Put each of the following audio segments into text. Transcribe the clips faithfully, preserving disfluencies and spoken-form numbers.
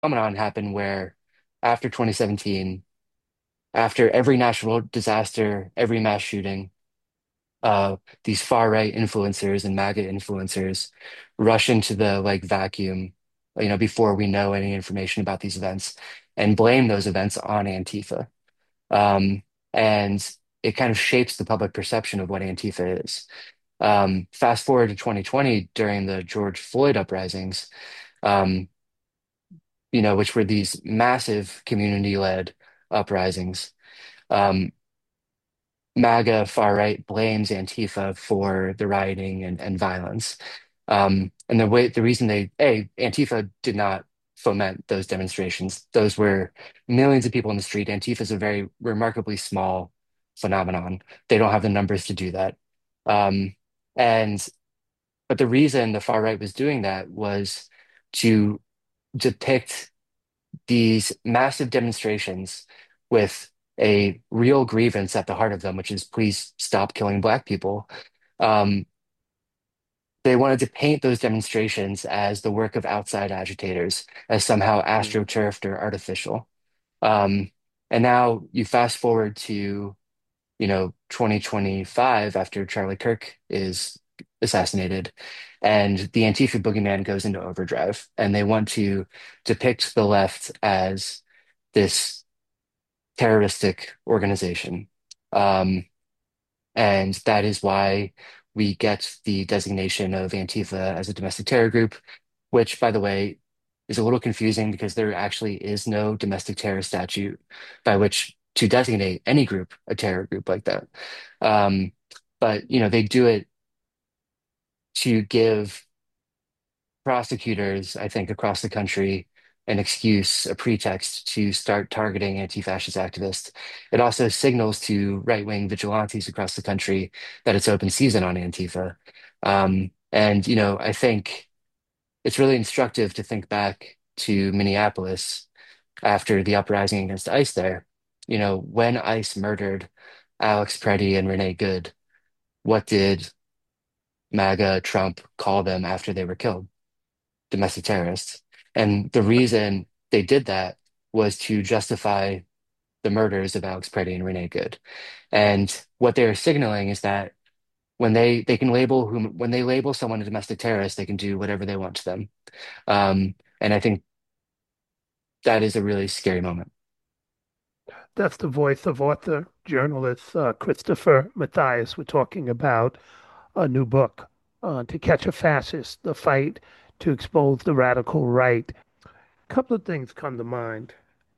phenomenon happened where after twenty seventeen, after every natural disaster, every mass shooting, uh, these far right influencers and MAGA influencers rush into the like vacuum, you know, before we know any information about these events and blame those events on Antifa. Um, and it kind of shapes the public perception of what Antifa is. Um, fast forward to twenty twenty during the George Floyd uprisings, um, you know, which were these massive community-led uprisings. Um, MAGA far right blames Antifa for the rioting and, and violence. Um, and the way the reason they A, Antifa did not foment those demonstrations. Those were millions of people in the street. Antifa is a very remarkably small phenomenon. They don't have the numbers to do that. Um, and but the reason the far right was doing that was to depict these massive demonstrations with a real grievance at the heart of them, which is please stop killing Black people. Um, they wanted to paint those demonstrations as the work of outside agitators, as somehow Mm. astroturfed or artificial. Um, and now you fast forward to, you know, twenty twenty-five after Charlie Kirk is assassinated, and the Antifa boogeyman goes into overdrive, and they want to depict the left as this terroristic organization. Um, and that is why we get the designation of Antifa as a domestic terror group, which, by the way, is a little confusing because there actually is no domestic terror statute by which to designate any group a terror group like that. Um, but you know, they do it to give prosecutors, I think, across the country an excuse, a pretext to start targeting anti-fascist activists. It also signals to right-wing vigilantes across the country that it's open season on Antifa. Um, and, you know, I think it's really instructive to think back to Minneapolis after the uprising against ICE there. You know, when ICE murdered Alex Preddy and Renee Good, what did MAGA Trump call them after they were killed? Domestic terrorists. And the reason they did that was to justify the murders of Alex Preddy and Renee Good. And what they're signaling is that when they they can label whom when they label someone a domestic terrorist, they can do whatever they want to them. Um, and I think that is a really scary moment. That's the voice of author, journalist uh, Christopher Matthias. We're talking about a new book, uh, To Catch a Fascist, the fight to expose the radical right. A couple of things come to mind.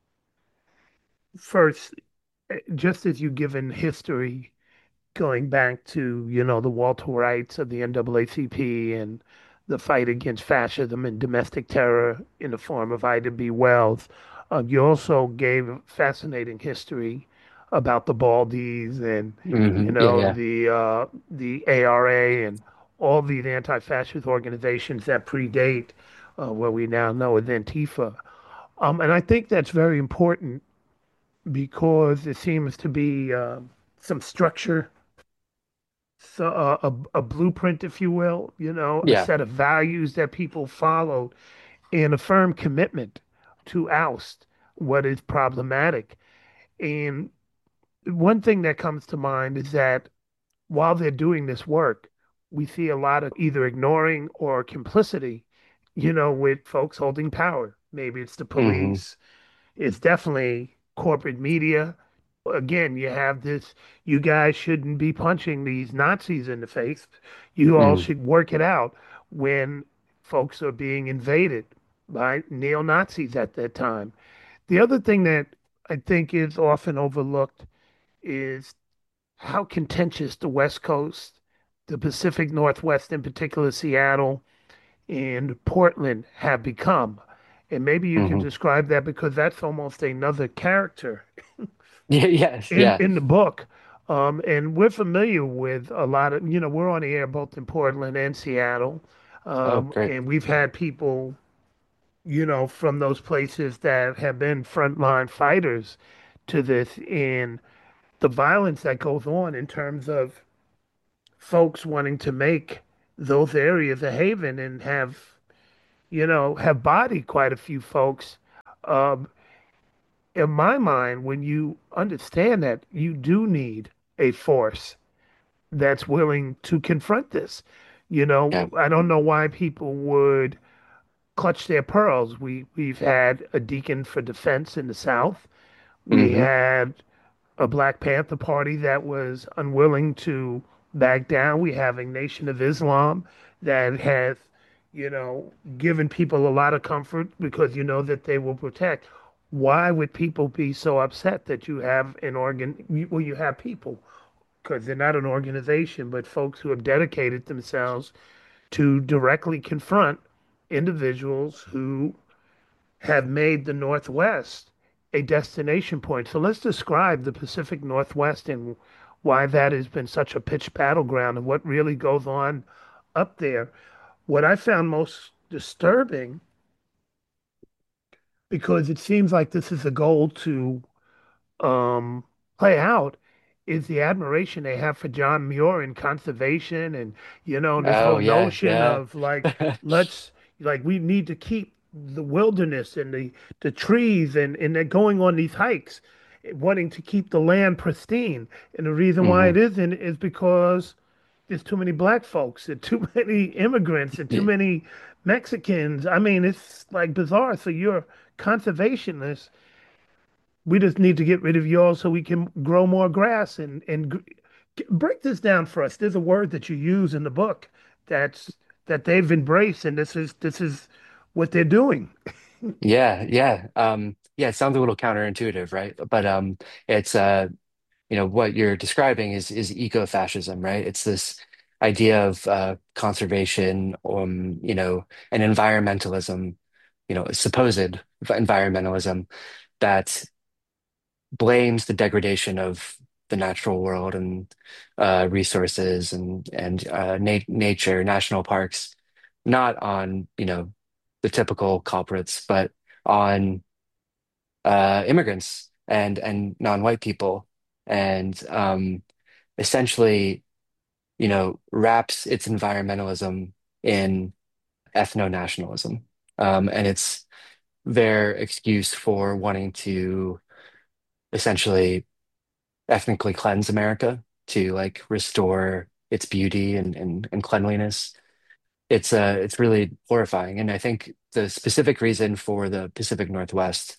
First, eh, just as you've given history going back to, you know, the Walter Whites of the N double A C P and the fight against fascism and domestic terror in the form of Ida B. Wells. Uh, you also gave fascinating history about the Baldies and, you Hmm. Yeah, know, yeah. the uh, the A R A and all these anti-fascist organizations that predate uh, what we now know as Antifa. Um, and I think that's very important because there seems to be uh, some structure, so uh, a, a blueprint, if you will, you know, a Yeah. set of values that people followed, and a firm commitment to oust what is problematic. And one thing that comes to mind is that while they're doing this work, we see a lot of either ignoring or complicity, you know, with folks holding power. Maybe it's the Hmm. police, it's definitely corporate media. Again, you have this, you guys shouldn't be punching these Nazis in the face. You all Hmm. should work it out when folks are being invaded by neo-Nazis at that time. The other thing that I think is often overlooked is how contentious the West Coast, the Pacific Northwest, in particular Seattle and Portland, have become. And maybe you can Hmm. describe that because that's almost another character Yeah, yes, in yeah. in the book. Um, and we're familiar with a lot of, you know, we're on the air both in Portland and Seattle. Oh, Um, great. and we've had people, you know, from those places that have been frontline fighters to this, and the violence that goes on in terms of folks wanting to make those areas a haven and have, you know, have bodied quite a few folks Um, in my mind, when you understand that, you do need a force that's willing to confront this. You Yeah. know, I don't know why people would clutch their pearls. We we've had a deacon for defense in the South. We Hmm. had a Black Panther Party that was unwilling to back down. We have a Nation of Islam that has, you know, given people a lot of comfort because you know that they will protect. Why would people be so upset that you have an organ? Well, you have people because they're not an organization, but folks who have dedicated themselves to directly confront individuals who have made the Northwest a destination point. So let's describe the Pacific Northwest and why that has been such a pitched battleground and what really goes on up there. What I found most disturbing, because it seems like this is a goal to um, play out, is the admiration they have for John Muir and conservation, and you know this Oh whole yeah, notion yeah. of like let's like we need to keep the wilderness and the the trees, and and they're going on these hikes wanting to keep the land pristine, and the reason why Hmm. it isn't is because there's too many black folks and too many immigrants and too Yeah, many Mexicans. I mean, it's like bizarre. So you're conservationists, we just need to get rid of y'all so we can grow more grass and and gr- break this down for us. There's a word that you use in the book that's that they've embraced, and this is this is what they're doing. yeah, yeah. Um, yeah, it sounds a little counterintuitive, right? But um, it's uh, you know, what you're describing is is ecofascism, right? It's this idea of uh, conservation, um, you know, and environmentalism, you know, supposed environmentalism that blames the degradation of the natural world and uh, resources and and uh, na nature, national parks, not on, you know, the typical culprits, but on uh, immigrants and and non-white people, and um, essentially, you know, wraps its environmentalism in ethno-nationalism, um, and it's their excuse for wanting to essentially ethnically cleanse America to like restore its beauty and and, and cleanliness. It's uh it's really horrifying, and I think the specific reason for the Pacific Northwest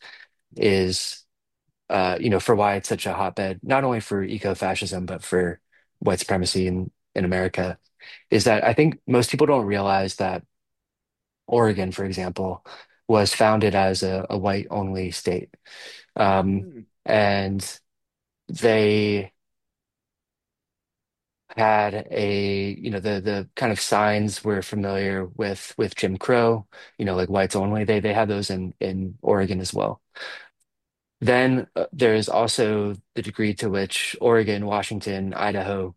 is uh you know for why it's such a hotbed, not only for eco-fascism but for white supremacy in in America, is that I think most people don't realize that Oregon, for example, was founded as a, a white-only state, um, Hmm. and they had a you know the the kind of signs we're familiar with with Jim Crow, you know, like whites only. They they had those in in Oregon as well. Then uh, there's also the degree to which Oregon, Washington, Idaho,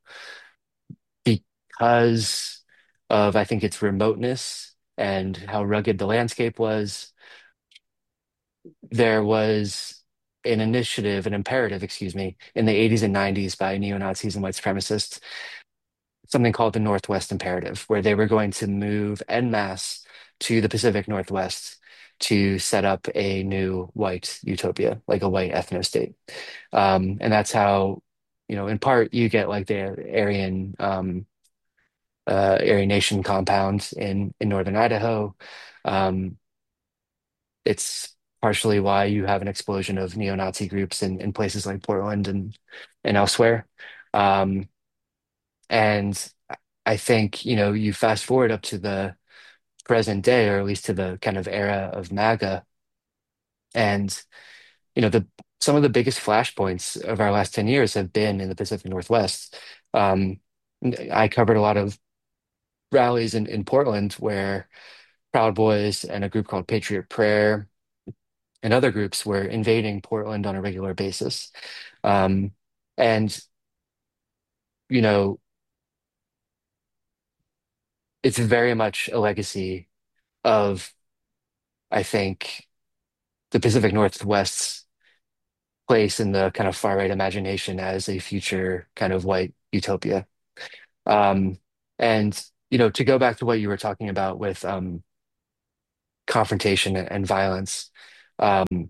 because of I think its remoteness and how rugged the landscape was, there was an initiative, an imperative, excuse me, in the eighties and nineties by neo-Nazis and white supremacists, something called the Northwest Imperative, where they were going to move en masse to the Pacific Northwest to set up a new white utopia, like a white ethno state. Um, and that's how, you know, in part you get like the Aryan um, uh, Aryan Nation compound in in northern Idaho. Um, it's partially why you have an explosion of neo-Nazi groups in, in places like Portland and and elsewhere. Um, and I think, you know, you fast forward up to the present day, or at least to the kind of era of MAGA, and you know, the some of the biggest flashpoints of our last ten years have been in the Pacific Northwest. Um, I covered a lot of rallies in, in Portland where Proud Boys and a group called Patriot Prayer and other groups were invading Portland on a regular basis. Um, and, you know, it's very much a legacy of, I think, the Pacific Northwest's place in the kind of far right imagination as a future kind of white utopia. Um, and, you know, to go back to what you were talking about with um, confrontation and violence, Um,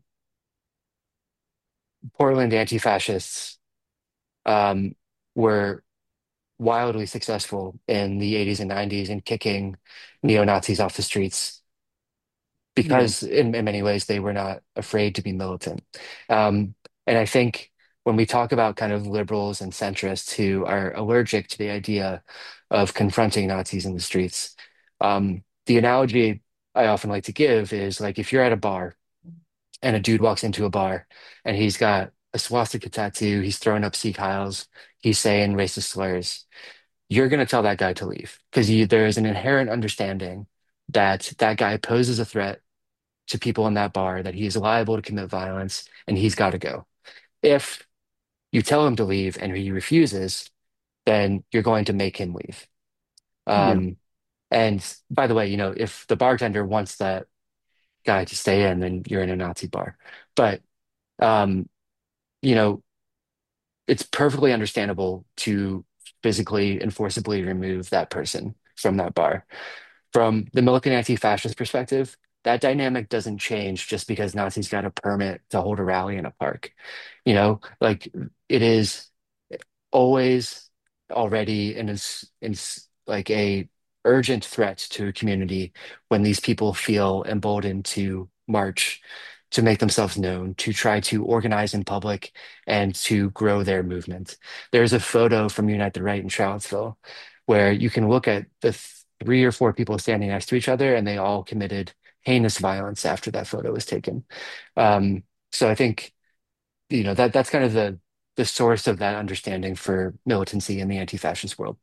Portland anti-fascists um, were wildly successful in the eighties and nineties in kicking neo-Nazis off the streets Yeah. because in, in many ways they were not afraid to be militant. Um, and I think when we talk about kind of liberals and centrists who are allergic to the idea of confronting Nazis in the streets, um, the analogy I often like to give is like if you're at a bar and a dude walks into a bar and he's got a swastika tattoo, he's throwing up Sikh Heils, he's saying racist slurs, you're going to tell that guy to leave because you, there is an inherent understanding that that guy poses a threat to people in that bar, that he is liable to commit violence and he's got to go. If you tell him to leave and he refuses, then you're going to make him leave. Yeah. Um, and by the way, you know, if the bartender wants that guy to stay in, then you're in a Nazi bar. But um, you know, it's perfectly understandable to physically and forcibly remove that person from that bar. From the militant anti-fascist perspective, that dynamic doesn't change just because Nazis got a permit to hold a rally in a park. You know, like it is always already and is is like a urgent threat to a community when these people feel emboldened to march, to make themselves known, to try to organize in public and to grow their movement. There's a photo from Unite the Right in Charlottesville where you can look at the th- three or four people standing next to each other and they all committed heinous violence after that photo was taken. Um, so I think you know that that's kind of the the source of that understanding for militancy in the anti-fascist world.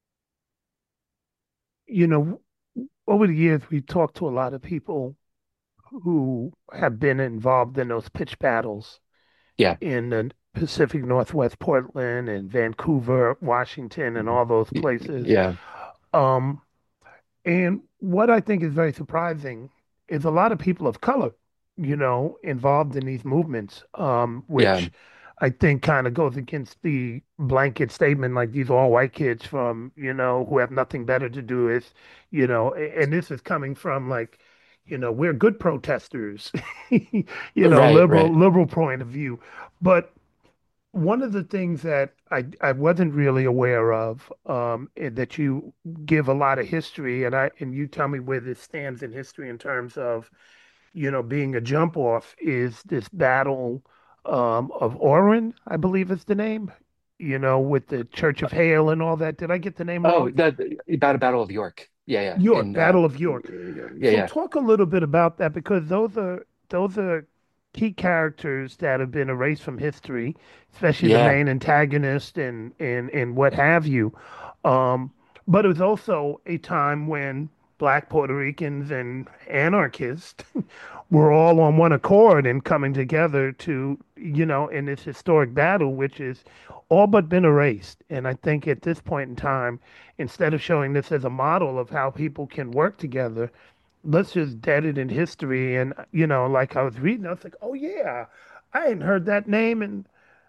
You know, over the years, we've talked to a lot of people who have been involved in those pitch battles Yeah. in the Pacific Northwest, Portland and Vancouver, Washington, and all those Y- places. Yeah. Um, and what I think is very surprising is a lot of people of color, you know, involved in these movements, um, Yeah. which I think kind of goes against the blanket statement like these all white kids from, you know, who have nothing better to do is, you know, a- and this is coming from like, you know, we're good protesters, you know, Right, liberal right. liberal point of view. But one of the things that I, I wasn't really aware of, um, and that you give a lot of history, and I and you tell me where this stands in history in terms of, you know, being a jump off, is this battle um, of Oran, I believe is the name, you know, with the Church of Hale and all that. Did I get the name Oh, wrong? the about a Battle of York. Yeah, yeah. York, In uh Battle of York. yeah, So yeah. talk a little bit about that because those are those are key characters that have been erased from history, especially the Yeah. main antagonist and and and what have you. Um, but it was also a time when Black Puerto Ricans and anarchists were all on one accord and coming together to, you know, in this historic battle, which is all but been erased. And I think at this point in time, instead of showing this as a model of how people can work together, let's just dead it in history. And, you know, like I was reading, I was like, oh, yeah, I hadn't heard that name in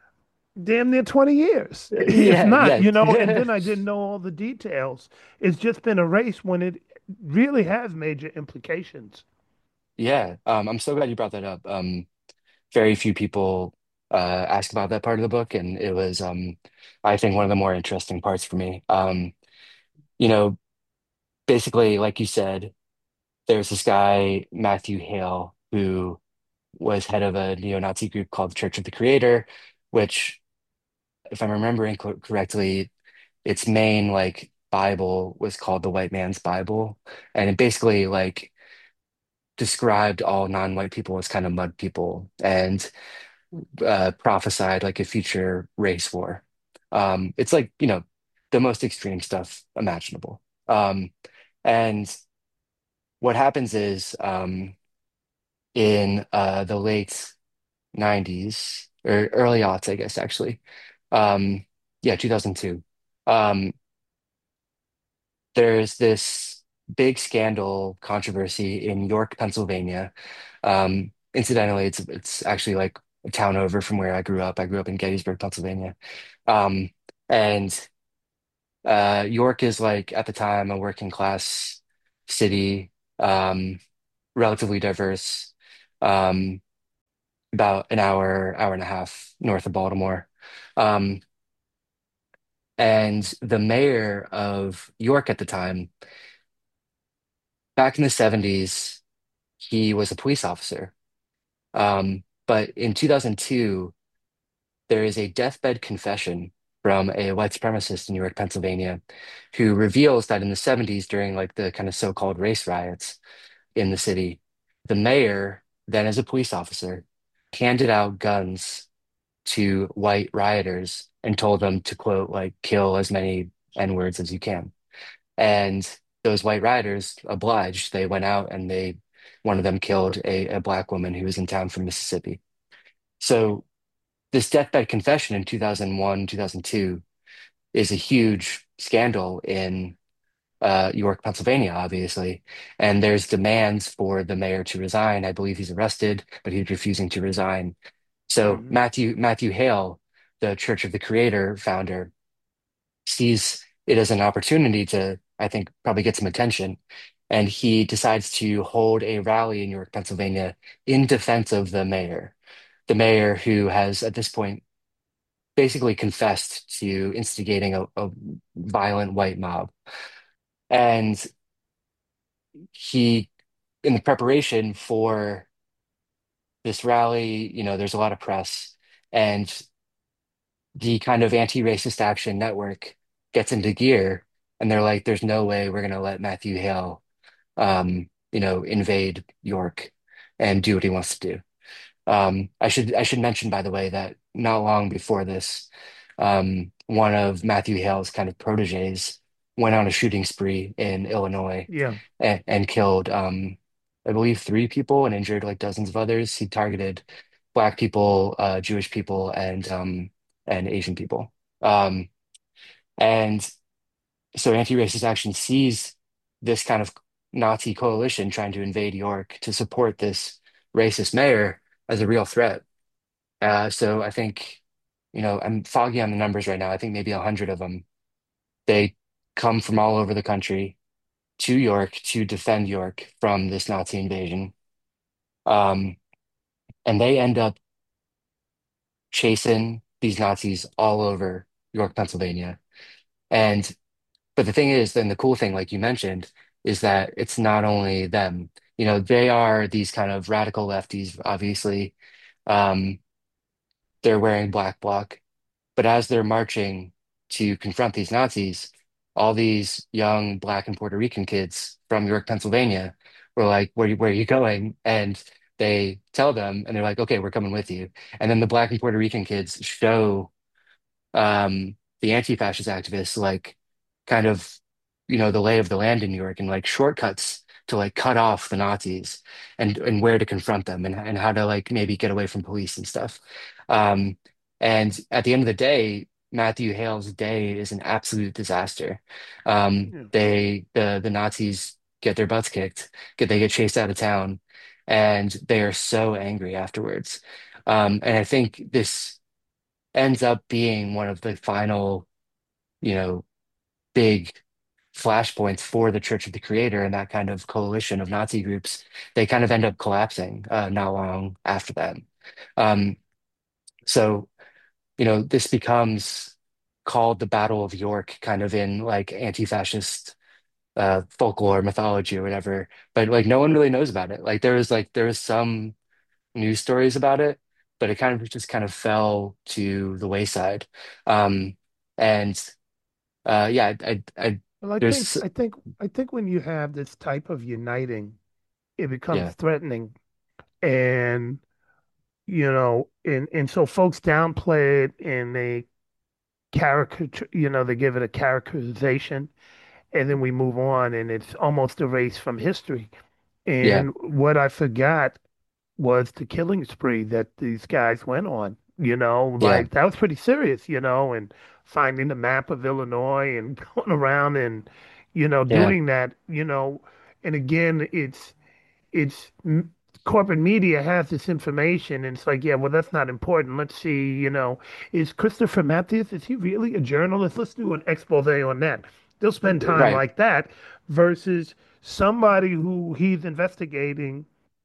damn near twenty years, if Yeah, not, yeah. you know, and then I didn't know all the details. It's just been erased when it really has major implications. Yeah. Um, I'm so glad you brought that up. Um, very few people uh ask about that part of the book, and it was um I think one of the more interesting parts for me. Um, you know, basically, like you said, there's this guy, Matthew Hale, who was head of a neo-Nazi group called the Church of the Creator, which, if I'm remembering co correctly, its main like Bible was called the White Man's Bible, and it basically like described all non-white people as kind of mud people and uh, prophesied like a future race war. Um, it's like, you know, the most extreme stuff imaginable. Um, and what happens is um, in uh, the late nineties or early aughts, I guess, actually. Um, yeah, two thousand two. Um, there's this big scandal controversy in York, Pennsylvania. Um, incidentally, it's it's actually like a town over from where I grew up. I grew up in Gettysburg, Pennsylvania. Um, and uh, York is like at the time a working class city, um, relatively diverse. Um, about an hour, hour and a half north of Baltimore. Um, and the mayor of York at the time, back in the seventies, he was a police officer. Um, but in two thousand two, there is a deathbed confession from a white supremacist in York, Pennsylvania, who reveals that in the seventies, during like the kind of so-called race riots in the city, the mayor, then as a police officer, handed out guns to white rioters and told them to, quote, like, kill as many N-words as you can. And those white rioters obliged. They went out and they, one of them killed a, a black woman who was in town from Mississippi. So this deathbed confession in two thousand one, two thousand two is a huge scandal in uh, York, Pennsylvania, obviously. And there's demands for the mayor to resign. I believe he's arrested, but he's refusing to resign. So Hmm. Matthew Matthew Hale, the Church of the Creator founder, sees it as an opportunity to, I think, probably get some attention. And he decides to hold a rally in York, Pennsylvania, in defense of the mayor, the mayor who has at this point basically confessed to instigating a, a violent white mob. And he, in the preparation for this rally, you know, there's a lot of press, and the kind of anti-racist action network gets into gear, and they're like, "There's no way we're going to let Matthew Hale, um, you know, invade York and do what he wants to do." Um, I should I should mention, by the way, that not long before this, um, one of Matthew Hale's kind of proteges went on a shooting spree in Illinois Yeah. and, and killed, um, I believe, three people and injured like dozens of others. He targeted Black people, uh, Jewish people, and um, and Asian people. Um, and so Anti-Racist Action sees this kind of Nazi coalition trying to invade York to support this racist mayor as a real threat. Uh, so I think, you know, I'm foggy on the numbers right now. I think maybe a hundred of them. They come from all over the country to York to defend York from this Nazi invasion. Um, and they end up chasing these Nazis all over York, Pennsylvania. And but the thing is, then the cool thing, like you mentioned, is that it's not only them. You know, they are these kind of radical lefties, obviously. Um, they're wearing black bloc. But as they're marching to confront these Nazis, all these young Black and Puerto Rican kids from York, Pennsylvania were like, where, where are you going? And they tell them, and they're like, okay, we're coming with you. And then the Black and Puerto Rican kids show um, the anti-fascist activists like kind of, you know, the lay of the land in New York and like shortcuts to like cut off the Nazis and and where to confront them and and how to like maybe get away from police and stuff. Um, and at the end of the day, Matthew Hale's day is an absolute disaster. Um, Yeah. they the the Nazis get their butts kicked, get they get chased out of town, and they are so angry afterwards. Um, and I think this ends up being one of the final, you know, big flashpoints for the Church of the Creator and that kind of coalition of Nazi groups. They kind of end up collapsing uh, not long after that. Um, so, you know, this becomes called the Battle of York, kind of in like anti-fascist uh, folklore, mythology, or whatever. But like no one really knows about it. Like there was like there was some news stories about it, but it kind of just kind of fell to the wayside. Um, and uh, yeah, I, I, I, Well, I think there's I think I think when you have this type of uniting, it becomes yeah, threatening. And you know, and and so folks downplay it and they caricature, you know, they give it a characterization, and then we move on, and it's almost erased from history. yeah, And what I forgot was the killing spree that these guys went on. You know, yeah, like that was pretty serious, you know, and finding the map of Illinois and going around and, you know, yeah, doing that, you know, and again, it's it's m- corporate media has this information and it's like, yeah, well, that's not important. Let's see, you know, is Christopher Matthews, is he really a journalist? Let's do an expose on that. They'll spend time right, like that versus somebody who he's investigating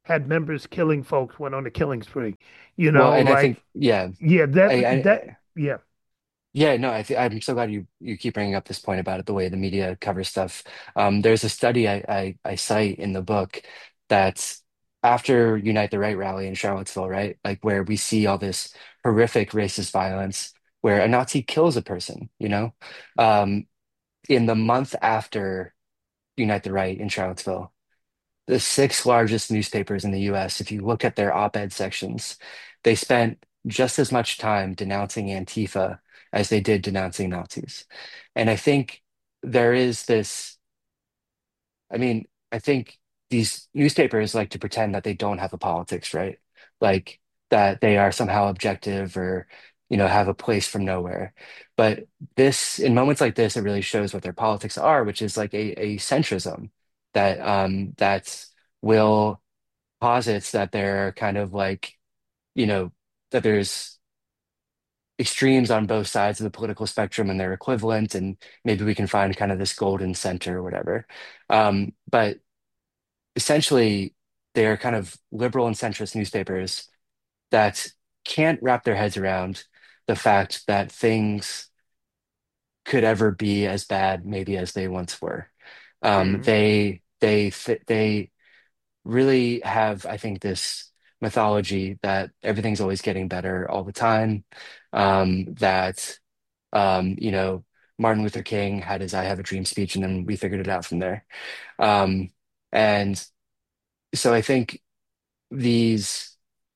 had members killing folks, went on a killing spree. You Well, know, and I think like yeah, yeah, that I, that I yeah. yeah, no, I th I'm so glad you you keep bringing up this point about it, the way the media covers stuff. Um, there's a study I, I I cite in the book that's after Unite the Right rally in Charlottesville, right? Like where we see all this horrific racist violence, where a Nazi kills a person, you know? Um, in the month after Unite the Right in Charlottesville, the six largest newspapers in the U S, if you look at their op-ed sections, they spent just as much time denouncing Antifa as they did denouncing Nazis. And I think there is this, I mean, I think these newspapers like to pretend that they don't have a politics, right? Like that they are somehow objective or, you know, have a place from nowhere. But this, in moments like this, it really shows what their politics are, which is like a, a centrism that um that will posits that they're kind of like, you know, that there's extremes on both sides of the political spectrum and they're equivalent, and maybe we can find kind of this golden center or whatever. Um, but essentially, they're kind of liberal and centrist newspapers that can't wrap their heads around the fact that things could ever be as bad maybe as they once were. Um, Mhm. they they th they really have, I think, this mythology that everything's always getting better all the time. Um, that, um, you know, Martin Luther King had his I Have a Dream speech, and then we figured it out from there. Um, and so I think these,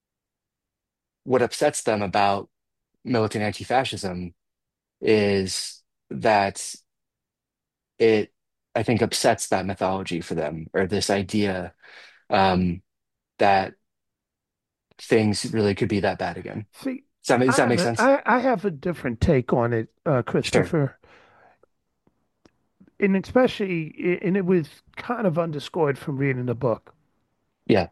what upsets them about militant anti-fascism is that it, I think, upsets that mythology for them, or this idea um, that things really could be that bad again. See, Does that, does I that have make a, sense? I, I have a different take on it, uh, Sure. Christopher, and especially, and it was kind of underscored from reading the book. Yeah.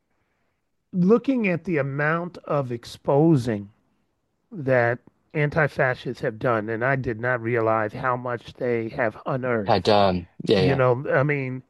Looking at the amount of exposing that anti-fascists have done, and I did not realize how much they have Had unearthed. um yeah, You yeah. know, I mean,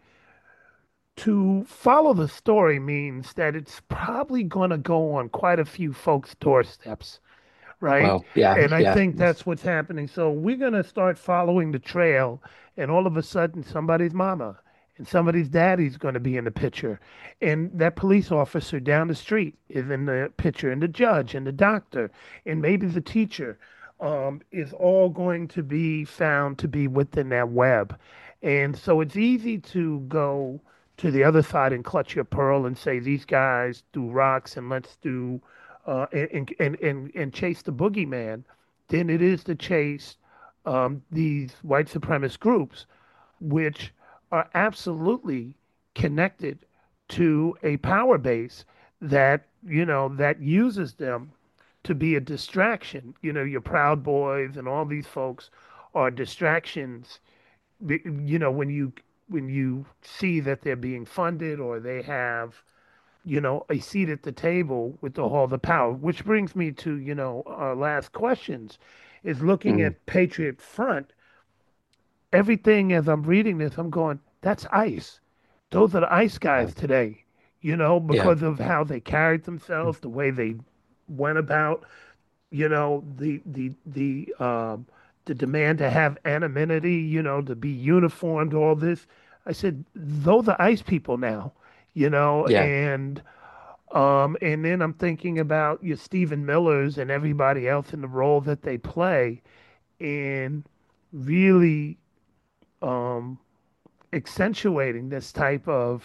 to follow the story means that it's probably going to go on quite a few folks' doorsteps, right? Well, yeah, And I yeah. think that's what's happening. So we're going to start following the trail, and all of a sudden, somebody's mama and somebody's daddy's going to be in the picture. And that police officer down the street is in the picture, and the judge, and the doctor, and maybe the teacher um, is all going to be found to be within that web. And so it's easy to go to the other side and clutch your pearl and say, these guys do rocks and let's do uh, and, and and and chase the boogeyman than it is to chase um, these white supremacist groups, which are absolutely connected to a power base that you know that uses them to be a distraction. You know, your Proud Boys and all these folks are distractions. You know, when you when you see that they're being funded or they have you know, a seat at the table with the, all the power. Which brings me to, you know, our last questions is looking Mm, at Patriot Front. Everything as I'm reading this, I'm going, that's ICE. Those are the ICE yeah. guys today, you know, Yeah. because of how they carried themselves, the way they went about, you know, the the the um the demand to have anonymity, you know, to be uniformed, all this. I said, those are ICE people now, you know, Yeah. and um, and then I'm thinking about your Stephen Millers and everybody else in the role that they play in really um, accentuating this type of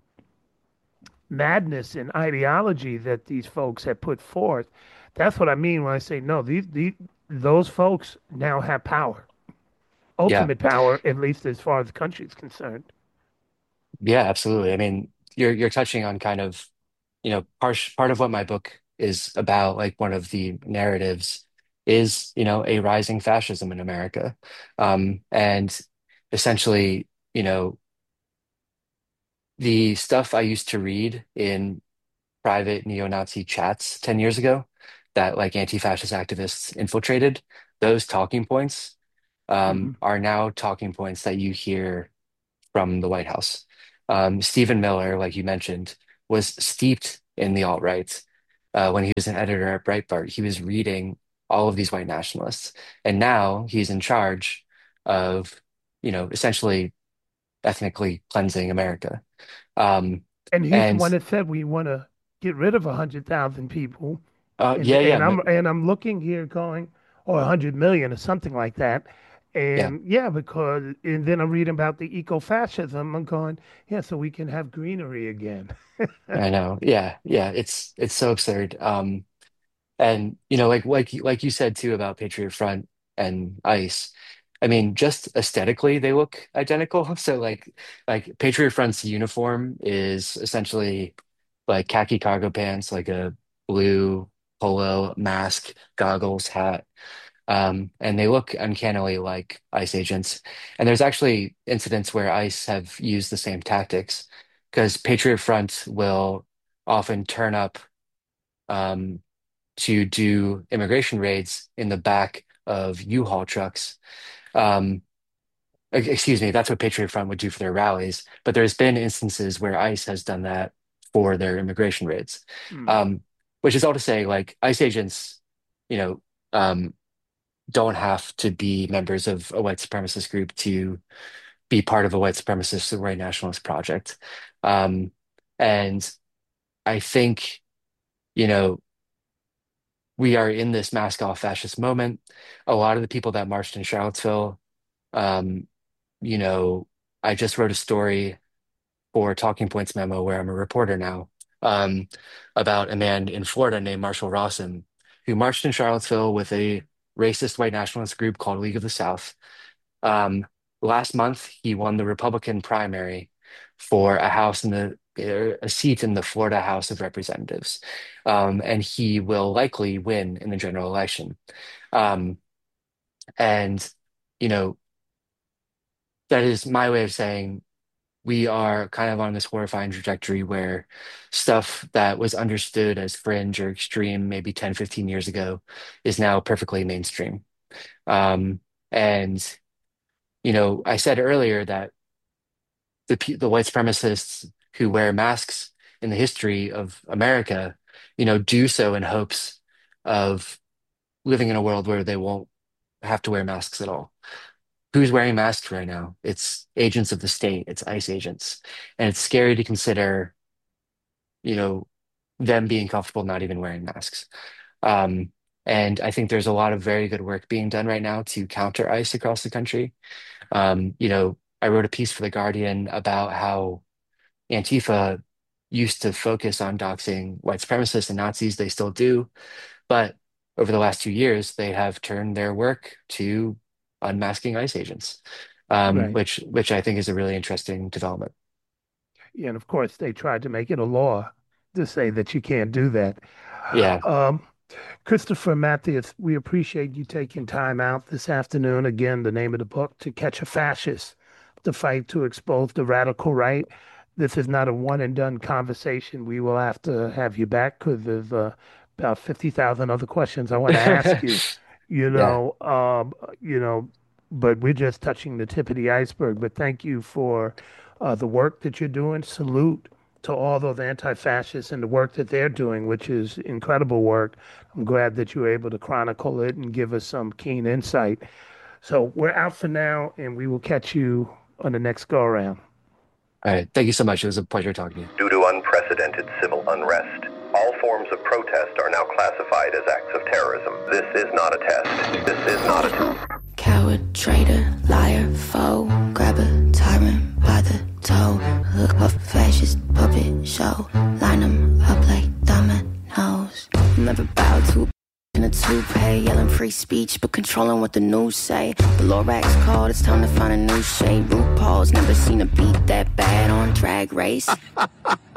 madness and ideology that these folks have put forth. That's what I mean when I say no. These, these those folks now have power, Yeah. ultimate power, at least as far as the country is concerned. Yeah, absolutely. I mean, you're you're touching on kind of, you know, part part of what my book is about, like one of the narratives is, you know, a rising fascism in America. Um, and essentially, you know, the stuff I used to read in private neo-Nazi chats ten years ago that like anti-fascist activists infiltrated, those talking points um, Hmm. are now talking points that you hear from the White House. Um, Stephen Miller, like you mentioned, was steeped in the alt-right. Uh, when he was an editor at Breitbart, he was reading all of these white nationalists, and now he's in charge of, you know, essentially ethnically cleansing America. Um, And he's the and one that said we want to get rid of a hundred thousand people, uh, and yeah, yeah, and m- I'm and I'm looking here going, or a hundred million or something like that. yeah, And yeah, because and then I'm reading about the eco-fascism. I'm going, yeah, so we can have greenery again. I know, yeah, yeah. It's it's so absurd. Um, And you know, like like like you said too about Patriot Front and ICE. I mean, just aesthetically, they look identical. So like like Patriot Front's uniform is essentially like khaki cargo pants, like a blue polo, mask, goggles, hat. Um, and they look uncannily like ICE agents. And there's actually incidents where ICE have used the same tactics because Patriot Front will often turn up. Um, to do immigration raids in the back of U-Haul trucks. Um, e- excuse me, that's what Patriot Front would do for their rallies. But there's been instances where ICE has done that for their immigration raids. Hmm. Um, which is all to say, like ICE agents, you know, um, don't have to be members of a white supremacist group to be part of a white supremacist or white nationalist project. Um, and I think, you know, we are in this mask off fascist moment. A lot of the people that marched in Charlottesville, um, you know, I just wrote a story for Talking Points Memo where I'm a reporter now, um, about a man in Florida named Marshall Rawson who marched in Charlottesville with a racist white nationalist group called League of the South. Um, Last month, he won the Republican primary for a house in the er, a seat in the Florida House of Representatives, um, and he will likely win in the general election. Um, and you know that is my way of saying we are kind of on this horrifying trajectory where stuff that was understood as fringe or extreme maybe ten, fifteen years ago is now perfectly mainstream. Um, and you know, I said earlier that the pe- the white supremacists who wear masks in the history of America, you know, do so in hopes of living in a world where they won't have to wear masks at all. Who's wearing masks right now? It's agents of the state, it's ICE agents. And it's scary to consider, you know, them being comfortable not even wearing masks. Um, and I think there's a lot of very good work being done right now to counter ICE across the country. Um, you know, I wrote a piece for The Guardian about how Antifa used to focus on doxing white supremacists and Nazis. They still do. But over the last two years, they have turned their work to unmasking ICE agents, um, Right. which which I think is a really interesting development. Yeah, and of course they tried to make it a law to say that you can't do that. Yeah. Um, Christopher Mathias, we appreciate you taking time out this afternoon. Again, the name of the book, To Catch a Fascist, the fight to expose the radical right. This is not a one and done conversation. We will have to have you back because there's uh, about fifty thousand other questions I want to ask you. You Yeah. know, um, you know, but we're just touching the tip of the iceberg. But thank you for uh, the work that you're doing. Salute to all those anti-fascists and the work that they're doing, which is incredible work. I'm glad that you were able to chronicle it and give us some keen insight. So we're out for now, and we will catch you on the next go around. All right. Thank you so much. It was a pleasure talking to you. Due to unprecedented civil unrest, all forms of protest are now classified as acts of terrorism. This is not a test. This is not a test. Coward, traitor, liar, foe. Grab a tyrant by the toe. Look up fascist puppet show. Line 'em up like dominoes. Never bow to in a toupee, yelling free speech, but controlling what the news say. The Lorax called, it's time to find a new shade. RuPaul's never seen a beat that bad on Drag Race.